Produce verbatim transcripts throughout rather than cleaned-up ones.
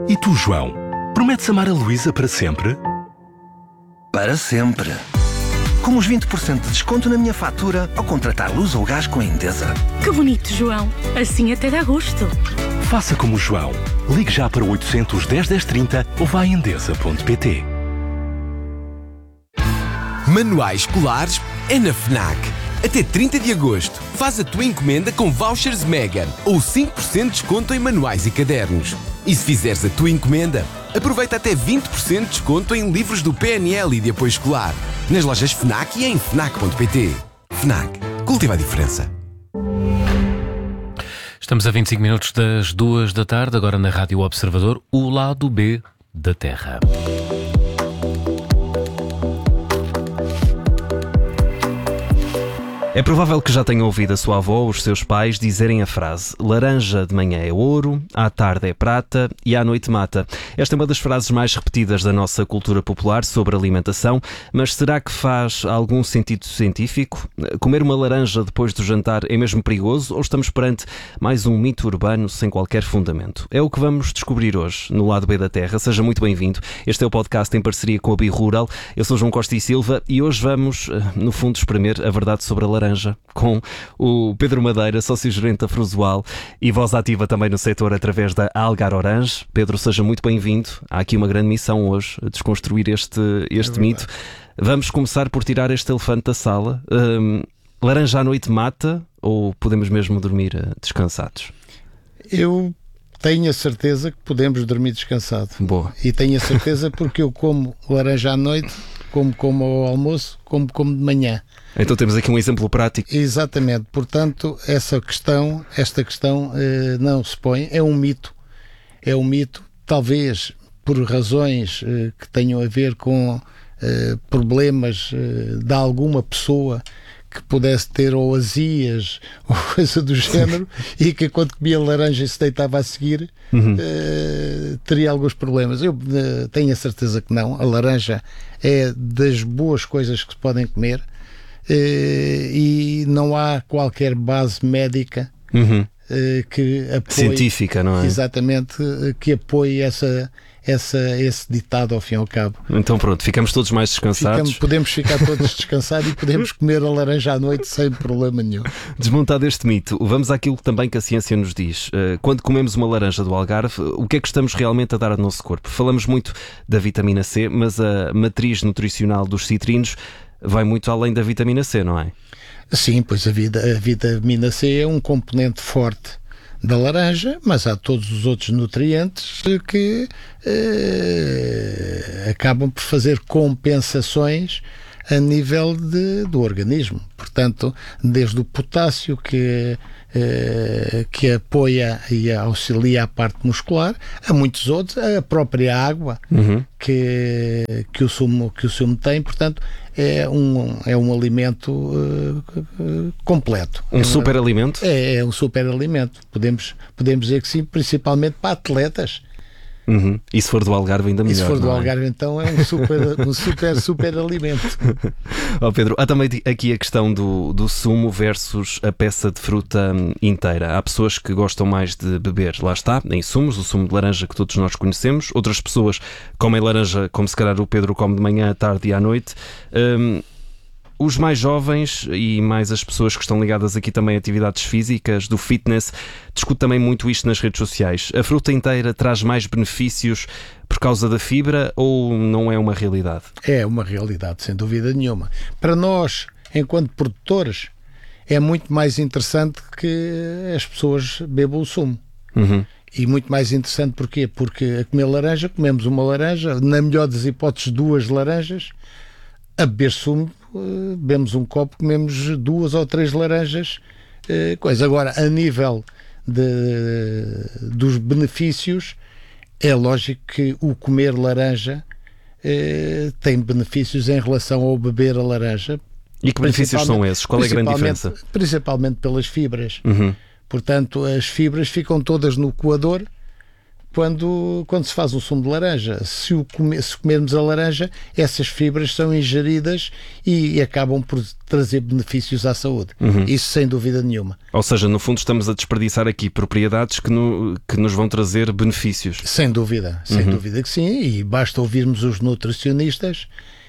E tu, João? Prometes amar a Luísa para sempre? Para sempre. Com os vinte por cento de desconto na minha fatura ao contratar luz ou gás com a Endesa. Que bonito, João. Assim até dá gosto. Faça como o João. Ligue já para o oitocentos, dez, dez, trinta ou vá a endesa ponto pt. Manuais escolares é na FNAC. Até trinta de agosto, faz a tua encomenda com vouchers Mega ou cinco por cento de desconto em manuais e cadernos. E se fizeres a tua encomenda, aproveita até vinte por cento de desconto em livros do P N L e de apoio escolar. Nas lojas FNAC e em fnac ponto pt. FNAC. Cultiva a diferença. Estamos a vinte e cinco minutos das duas da tarde, agora na Rádio Observador, o lado B da Terra. É provável que já tenha ouvido a sua avó ou os seus pais dizerem a frase: laranja de manhã é ouro, à tarde é prata e à noite mata. Esta é uma das frases mais repetidas da nossa cultura popular sobre alimentação, mas será que faz algum sentido científico? Comer uma laranja depois do jantar é mesmo perigoso ou estamos perante mais um mito urbano sem qualquer fundamento? É o que vamos descobrir hoje no Lado B da Terra. Seja muito bem-vindo. Este é o podcast em parceria com a Birural. Eu sou João Costa e Silva e hoje vamos, no fundo, espremer a verdade sobre a laranja com o Pedro Madeira, sócio-gerente da Frusual e voz ativa também no setor através da Algar Orange. Pedro, seja muito bem-vindo. Há aqui uma grande missão hoje, desconstruir este, este é mito. Vamos começar por tirar este elefante da sala. Um, laranja à noite mata ou podemos mesmo dormir descansados? Eu tenho a certeza que podemos dormir descansado. Boa. E tenho a certeza porque eu como laranja à noite, como como ao almoço, como como de manhã. Então temos aqui um exemplo prático. Exatamente, portanto, essa questão, esta questão eh, não se põe, é um mito, é um mito, talvez por razões eh, que tenham a ver com eh, problemas eh, de alguma pessoa que pudesse ter ou azias ou coisa do género e que quando comia laranja e se deitava a seguir uhum. eh, teria alguns problemas. Eu eh, tenho a certeza que não. A laranja é das boas coisas que se podem comer. Uh, e não há qualquer base médica uhum. uh, que apoie, científica, não é? Exatamente, uh, que apoie essa, essa, esse ditado ao fim e ao cabo. Então pronto, ficamos todos mais descansados. Ficamos, podemos ficar todos descansados e podemos comer a laranja à noite sem problema nenhum. Desmontado este mito, vamos àquilo também que a ciência nos diz. Uh, quando comemos uma laranja do Algarve, o que é que estamos realmente a dar ao nosso corpo? Falamos muito da vitamina C, mas a matriz nutricional dos citrinos vai muito além da vitamina C, não é? Sim, pois a, vida, a vitamina C é um componente forte da laranja, mas há todos os outros nutrientes que eh, acabam por fazer compensações a nível de, do organismo. Portanto, desde o potássio que, eh, que apoia e auxilia a parte muscular, a muitos outros, a própria água uhum. que, que, o sumo, que o sumo tem, portanto, é um, é um alimento uh, completo. Um super alimento? É, é um super alimento. Podemos, podemos dizer que sim, principalmente para atletas. Uhum. E se for do Algarve ainda melhor. E se for do é? Algarve então é um super, um super, super alimento. Oh, Pedro, há também aqui a questão do, do sumo versus a peça de fruta inteira. Há pessoas que gostam mais de beber, lá está, em sumos, o sumo de laranja que todos nós conhecemos. Outras pessoas comem laranja como se calhar o Pedro come de manhã, à tarde e à noite. Um, Os mais jovens e mais as pessoas que estão ligadas aqui também a atividades físicas, do fitness, discutem também muito isto nas redes sociais. A fruta inteira traz mais benefícios por causa da fibra ou não é uma realidade? É uma realidade, sem dúvida nenhuma. Para nós, enquanto produtores, é muito mais interessante que as pessoas bebam o sumo. Uhum. E muito mais interessante porquê? Porque a comer laranja, comemos uma laranja, na melhor das hipóteses duas laranjas, a beber sumo, bebemos um copo, comemos duas ou três laranjas, coisa. Agora, a nível de, dos benefícios, é lógico que o comer laranja eh, tem benefícios em relação ao beber a laranja. E que benefícios são esses? Qual é a grande diferença? Principalmente pelas fibras. Uhum. Portanto, as fibras ficam todas no coador, quando, quando se faz um sumo de laranja. Se, o come, se comermos a laranja, essas fibras são ingeridas e, e acabam por trazer benefícios à saúde. Uhum. Isso sem dúvida nenhuma. Ou seja, no fundo estamos a desperdiçar aqui propriedades que, no, que nos vão trazer benefícios. Sem dúvida, sem uhum. dúvida que sim, e basta ouvirmos os nutricionistas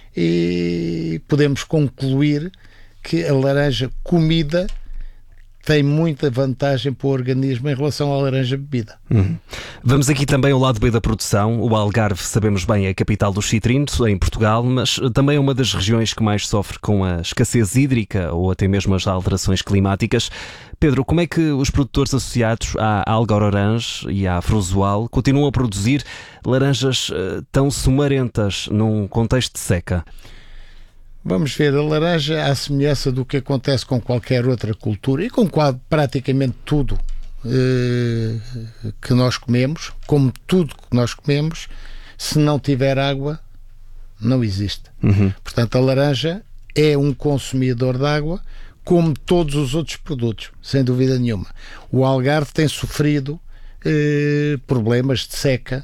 e podemos concluir que a laranja comida tem muita vantagem para o organismo em relação à laranja bebida. Uhum. Vamos aqui também ao lado B da produção. O Algarve, sabemos bem, é a capital dos citrinos, em Portugal, mas também é uma das regiões que mais sofre com a escassez hídrica ou até mesmo as alterações climáticas. Pedro, como é que os produtores associados à Algar Orange e à Fruzoal continuam a produzir laranjas uh, tão sumarentas num contexto de seca? Vamos ver, a laranja, à semelhança do que acontece com qualquer outra cultura e com quase praticamente tudo eh, que nós comemos, como tudo que nós comemos, se não tiver água, não existe. Uhum. Portanto, a laranja é um consumidor de água, como todos os outros produtos, sem dúvida nenhuma. O Algarve tem sofrido eh, problemas de seca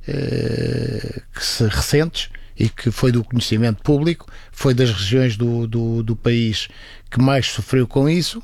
eh, que se recentes, e que foi do conhecimento público, foi das regiões do, do, do país que mais sofreu com isso,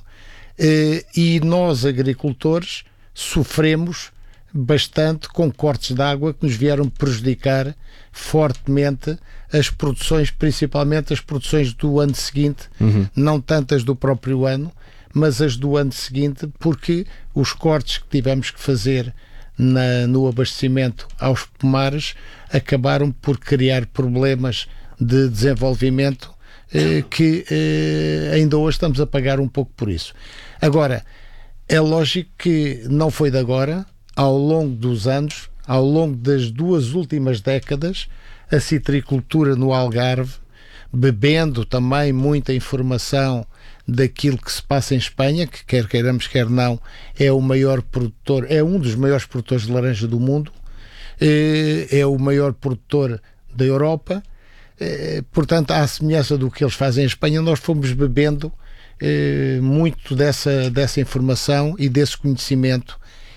e nós, agricultores, sofremos bastante com cortes de água que nos vieram prejudicar fortemente as produções, principalmente as produções do ano seguinte, uhum. não tantas do próprio ano, mas as do ano seguinte, porque os cortes que tivemos que fazer Na, no abastecimento aos pomares acabaram por criar problemas de desenvolvimento eh, que eh, ainda hoje estamos a pagar um pouco por isso. Agora, é lógico que não foi de agora, ao longo dos anos, ao longo das duas últimas décadas, a citricultura no Algarve, bebendo também muita informação daquilo que se passa em Espanha, que quer queiramos, quer não, é o maior produtor, é um dos maiores produtores de laranja do mundo, é o maior produtor da Europa, portanto, à semelhança do que eles fazem em Espanha, nós fomos bebendo muito dessa, dessa informação e desse conhecimento,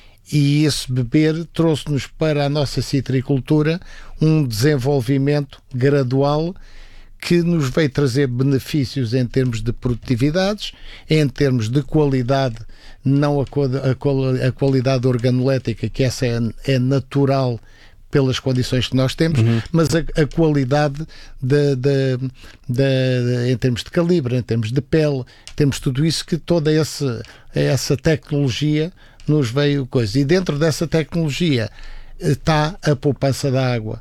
e esse beber trouxe-nos para a nossa citricultura um desenvolvimento gradual que nos veio trazer benefícios em termos de produtividades, em termos de qualidade, não a, a, a qualidade organolética, que essa é, é natural pelas condições que nós temos, uhum. mas a, a qualidade de, de, de, de, em termos de calibre, em termos de pele, temos tudo isso, que toda essa, essa tecnologia nos veio coisa. E dentro dessa tecnologia está a poupança da água.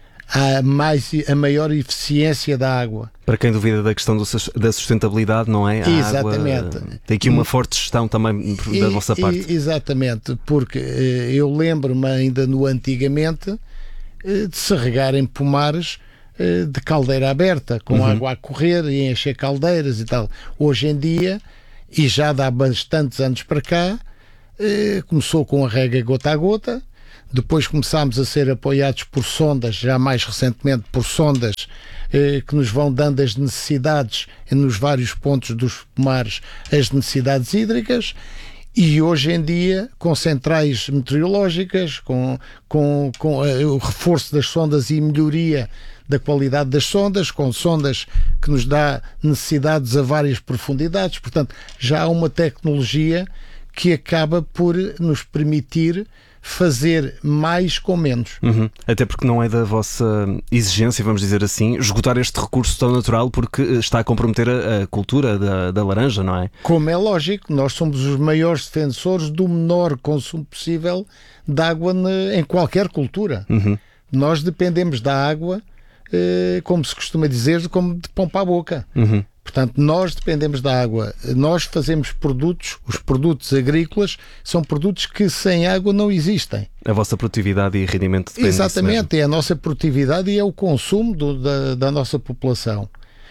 A, mais, a maior eficiência da água. Para quem duvida da questão do, da sustentabilidade, não é? A exatamente. Água, tem aqui uma forte gestão também da e, vossa parte. E, exatamente, porque eh, eu lembro-me ainda no antigamente eh, de se regarem pomares eh, de caldeira aberta, com uhum. água a correr e encher caldeiras e tal. Hoje em dia, e já dá bastantes anos para cá, eh, começou com a rega gota a gota. Depois começámos a ser apoiados por sondas, já mais recentemente por sondas eh, que nos vão dando as necessidades nos vários pontos dos pomares, as necessidades hídricas, e hoje em dia com centrais meteorológicas, com, com, com eh, o reforço das sondas e melhoria da qualidade das sondas, com sondas que nos dá necessidades a várias profundidades. Portanto, já há uma tecnologia que acaba por nos permitir fazer mais com menos. Uhum. Até porque não é da vossa exigência, vamos dizer assim, esgotar este recurso tão natural, porque está a comprometer a, a cultura da, da laranja, não é? Como é lógico, nós somos os maiores defensores do menor consumo possível de água ne, em qualquer cultura. Uhum. Nós dependemos da água, eh, como se costuma dizer, como de pão para a boca. Uhum. Portanto, nós dependemos da água. Nós fazemos produtos, os produtos agrícolas são produtos que sem água não existem. A vossa produtividade e rendimento depende disso mesmo. Exatamente, é a nossa produtividade e é o consumo do, da, da nossa população.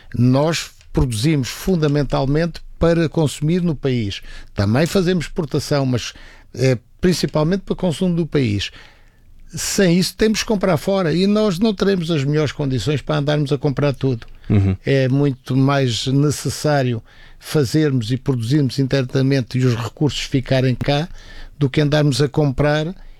Nós produzimos fundamentalmente para consumir no país. Também fazemos exportação, mas é principalmente para consumo do país. Sem isso temos que comprar fora e nós não teremos as melhores condições para andarmos a comprar tudo. Uhum. É muito mais necessário fazermos e produzirmos internamente e os recursos ficarem cá do que andarmos a comprar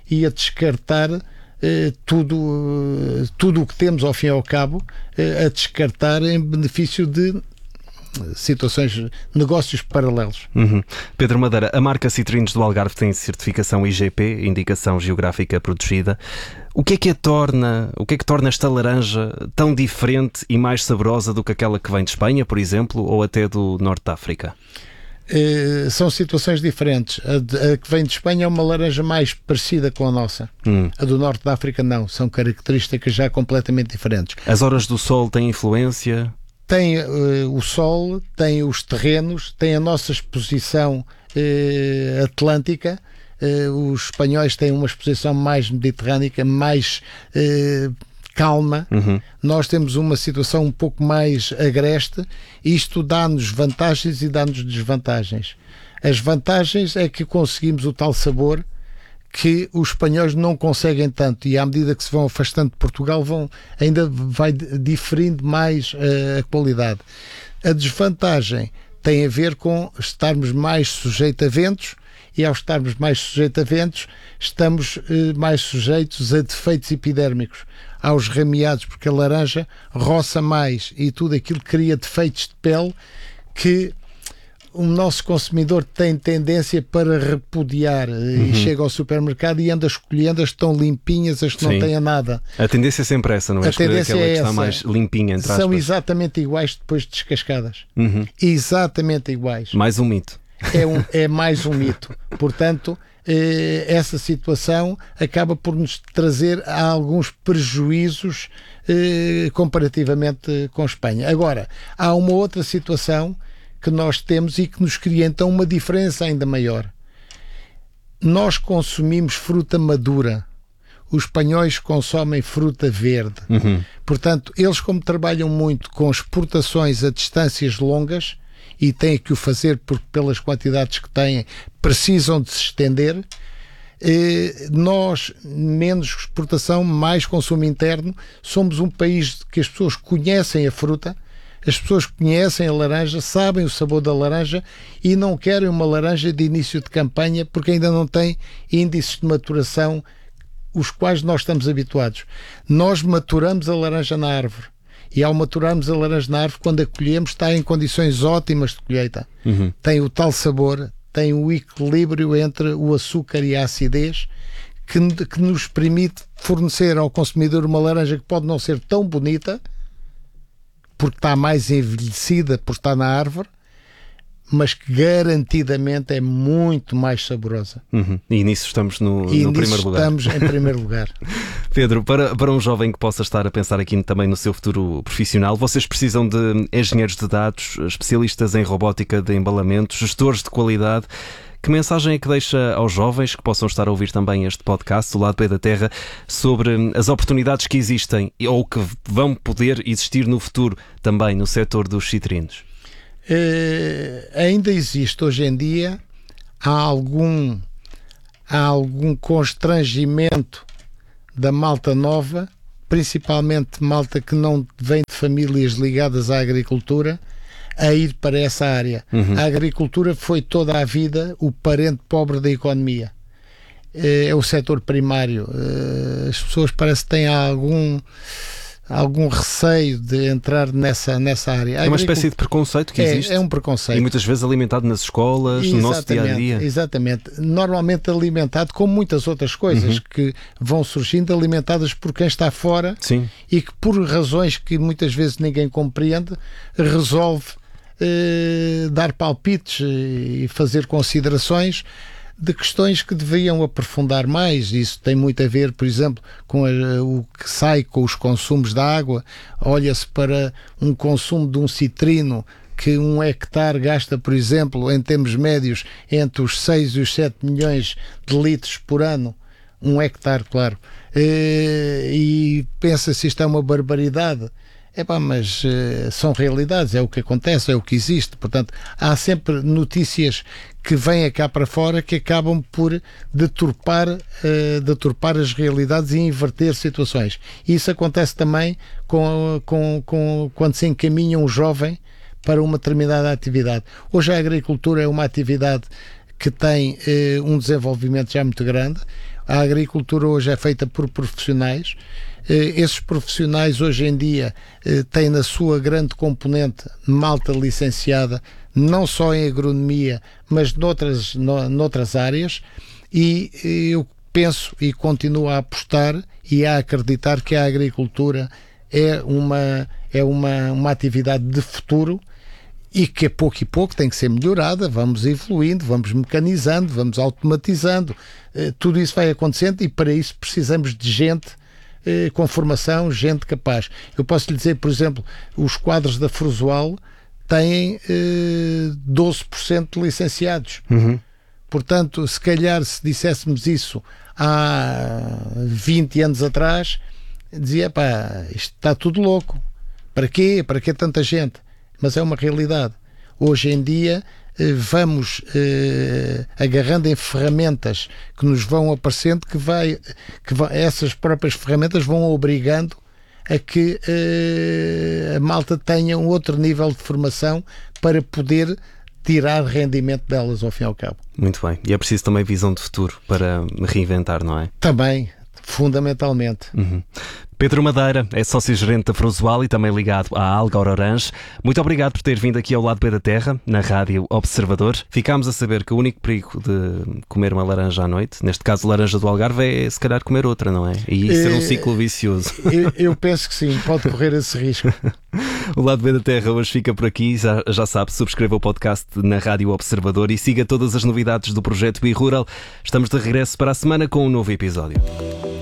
e a descartar eh, tudo, eh, tudo o que temos ao fim e ao cabo, eh, a descartar em benefício de situações, negócios paralelos. Uhum. Pedro Madeira, a marca Citrinos do Algarve tem certificação I G P, Indicação Geográfica Protegida. O que é que a torna, o que é que torna esta laranja tão diferente e mais saborosa do que aquela que vem de Espanha, por exemplo, ou até do Norte da África? Uh, são situações diferentes. A, de, a que vem de Espanha é uma laranja mais parecida com a nossa. Hum. A do Norte da África não. São características já completamente diferentes. As horas do sol têm influência? Tem uh, o sol, tem os terrenos, tem a nossa exposição uh, atlântica. Uh, os espanhóis têm uma exposição mais mediterrânica, mais uh, calma. Uhum. Nós temos uma situação um pouco mais agreste. Isto dá-nos vantagens e dá-nos desvantagens. As vantagens é que conseguimos o tal sabor que os espanhóis não conseguem tanto, e à medida que se vão afastando de Portugal vão, ainda vai diferindo mais uh, a qualidade. A desvantagem tem a ver com estarmos mais sujeitos a ventos, e ao estarmos mais sujeitos a ventos estamos uh, mais sujeitos a defeitos epidérmicos, aos ramiados, porque a laranja roça mais e tudo aquilo cria defeitos de pele que o nosso consumidor tem tendência para repudiar. Uhum. E chega ao supermercado e anda escolhendo as que estão limpinhas, as que Sim. não têm nada. A tendência é sempre essa, não é? A tendência é que está essa. mais limpinha, entre São aspas. exatamente iguais depois de descascadas. Uhum. Exatamente iguais. Mais um mito. É, um, é mais um mito. Portanto, eh, essa situação acaba por nos trazer alguns prejuízos eh, comparativamente com Espanha. Agora, há uma outra situação que nós temos e que nos cria então uma diferença ainda maior. Nós consumimos fruta madura. Os espanhóis consomem fruta verde. Uhum. Portanto, eles, como trabalham muito com exportações a distâncias longas e têm que o fazer porque pelas quantidades que têm precisam de se estender, eh, nós, menos exportação, mais consumo interno, somos um país que as pessoas conhecem a fruta. As pessoas conhecem a laranja, sabem o sabor da laranja e não querem uma laranja de início de campanha porque ainda não tem índices de maturação os quais nós estamos habituados. Nós maturamos a laranja na árvore e ao maturarmos a laranja na árvore, quando a colhemos, está em condições ótimas de colheita. Uhum. Tem o tal sabor, tem o equilíbrio entre o açúcar e a acidez que, que nos permite fornecer ao consumidor uma laranja que pode não ser tão bonita porque está mais envelhecida por estar na árvore, mas que garantidamente é muito mais saborosa. Uhum. E nisso estamos no, e no nisso primeiro lugar. estamos em primeiro lugar. Pedro, para, para um jovem que possa estar a pensar aqui também no seu futuro profissional, vocês precisam de engenheiros de dados, especialistas em robótica de embalamentos, gestores de qualidade. Que mensagem é que deixa aos jovens que possam estar a ouvir também este podcast, do Lado B da Terra, sobre as oportunidades que existem ou que vão poder existir no futuro também no setor dos citrinos? Uh, ainda existe hoje em dia, há algum, há algum constrangimento da malta nova, principalmente malta que não vem de famílias ligadas à agricultura, a ir para essa área. Uhum. A agricultura foi toda a vida o parente pobre da economia. É o setor primário. As pessoas parece que têm algum, algum receio de entrar nessa, nessa área. É uma espécie de preconceito que é, existe. É um preconceito. E muitas vezes alimentado nas escolas, exatamente, no nosso dia-a-dia. Exatamente. Normalmente alimentado com muitas outras coisas, uhum, que vão surgindo, alimentadas por quem está fora. Sim. E que por razões que muitas vezes ninguém compreende, resolve Eh, dar palpites e fazer considerações de questões que deviam aprofundar mais. Isso tem muito a ver, por exemplo, com a, o que sai com os consumos da água. Olha-se para um consumo de um citrino que um hectare gasta, por exemplo, em termos médios, entre os seis e os sete milhões de litros por ano. Um hectare, claro. Eh, e pensa-se isto é uma barbaridade. É pá, mas uh, são realidades, é o que acontece, é o que existe. Portanto, há sempre notícias que vêm cá para fora que acabam por deturpar, uh, deturpar as realidades e inverter situações. E isso acontece também com, com, com, quando se encaminha um jovem para uma determinada atividade. Hoje a agricultura é uma atividade que tem uh, um desenvolvimento já muito grande. A agricultura hoje é feita por profissionais. Esses profissionais hoje em dia têm na sua grande componente malta licenciada, não só em agronomia, mas noutras, noutras áreas, e eu penso e continuo a apostar e a acreditar que a agricultura é uma, é uma, uma atividade de futuro e que a pouco e pouco tem que ser melhorada. Vamos evoluindo, vamos mecanizando, vamos automatizando, tudo isso vai acontecendo e para isso precisamos de gente com formação, gente capaz. Eu posso lhe dizer, por exemplo, os quadros da Frusual têm eh, doze por cento de licenciados. Uhum. Portanto, se calhar se disséssemos isso há vinte anos atrás, dizia, pá, isto está tudo louco. Para quê? Para que tanta gente? Mas é uma realidade. Hoje em dia eh, vamos eh, agarrando em ferramentas que nos vão aparecendo, que, vai, que vai, essas próprias ferramentas vão obrigando a que uh, a malta tenha um outro nível de formação para poder tirar rendimento delas ao fim e ao cabo. Muito bem. E é preciso também visão de futuro para reinventar, não é? Também, fundamentalmente. Uhum. Pedro Madeira é sócio-gerente da Frusual e também ligado à Algar Orange. Muito obrigado por ter vindo aqui ao Lado B da Terra, na Rádio Observador. Ficámos a saber que o único perigo de comer uma laranja à noite, neste caso laranja do Algarve, é se calhar comer outra, não é? E isso ser um ciclo vicioso. Eu, eu penso que sim, pode correr esse risco. O Lado B da Terra hoje fica por aqui. Já, já sabe, subscreva o podcast na Rádio Observador e siga todas as novidades do projeto BeRural. Estamos de regresso para a semana com um novo episódio.